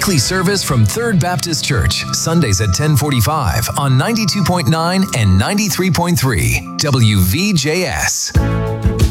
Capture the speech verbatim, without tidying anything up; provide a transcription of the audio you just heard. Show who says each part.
Speaker 1: weekly service from Third Baptist Church, Sundays at ten forty-five on ninety-two point nine and ninety-three point three W V J S.